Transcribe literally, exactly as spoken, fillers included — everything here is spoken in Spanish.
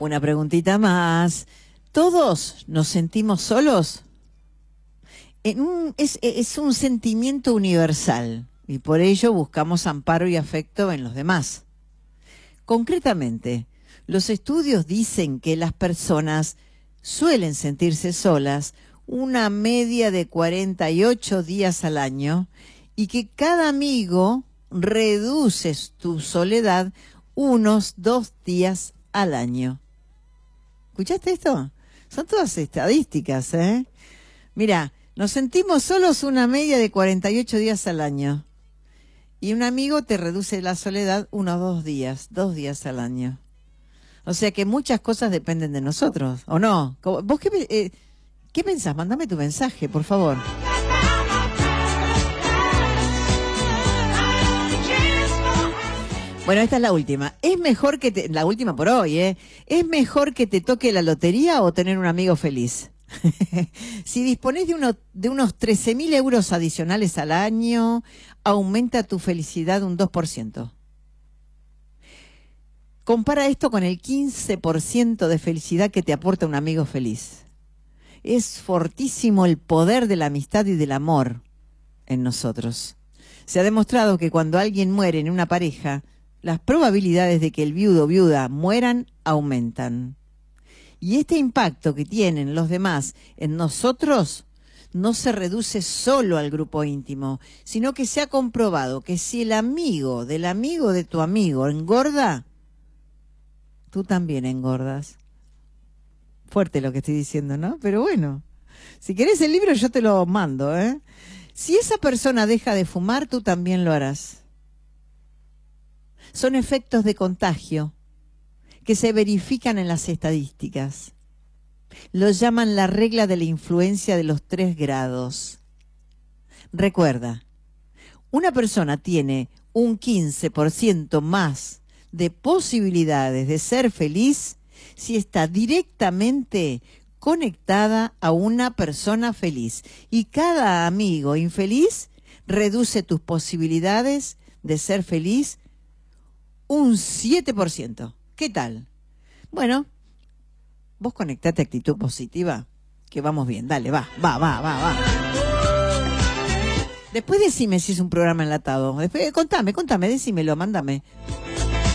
Una preguntita más. ¿Todos nos sentimos solos? En un, es, es un sentimiento universal y por ello buscamos amparo y afecto en los demás. Concretamente, los estudios dicen que las personas suelen sentirse solas una media de cuarenta y ocho días al año y que cada amigo reduce tu soledad unos dos días al año. ¿Escuchaste esto? Son todas estadísticas, ¿eh? Mira, nos sentimos solos una media de cuarenta y ocho días al año. Y un amigo te reduce la soledad unos dos días, dos días al año. O sea que muchas cosas dependen de nosotros, ¿o no? ¿Vos qué, eh, qué pensás? Mándame tu mensaje, por favor. Bueno, esta es la última. Es mejor que te... La última por hoy, ¿eh? ¿Es mejor que te toque la lotería o tener un amigo feliz? Si disponés de, uno, de unos trece mil euros adicionales al año, aumenta tu felicidad un dos por ciento. Compara esto con el quince por ciento de felicidad que te aporta un amigo feliz. Es fortísimo el poder de la amistad y del amor en nosotros. Se ha demostrado que cuando alguien muere en una pareja, las probabilidades de que el viudo o viuda mueran aumentan. Y este impacto que tienen los demás en nosotros no se reduce solo al grupo íntimo, sino que se ha comprobado que si el amigo del amigo de tu amigo engorda, tú también engordas. Fuerte lo que estoy diciendo, ¿no? Pero bueno, si querés el libro yo te lo mando, ¿eh? Si esa persona deja de fumar, tú también lo harás. Son efectos de contagio que se verifican en las estadísticas. Lo llaman la regla de la influencia de los tres grados. Recuerda, una persona tiene un quince por ciento más de posibilidades de ser feliz si está directamente conectada a una persona feliz. Y cada amigo infeliz reduce tus posibilidades de ser feliz un siete por ciento. ¿Qué tal? Bueno, vos conectate a actitud positiva, que vamos bien. Dale, va, va, va, va, va. Después decime si es un programa enlatado. Después, contame, contame, decímelo, mándame.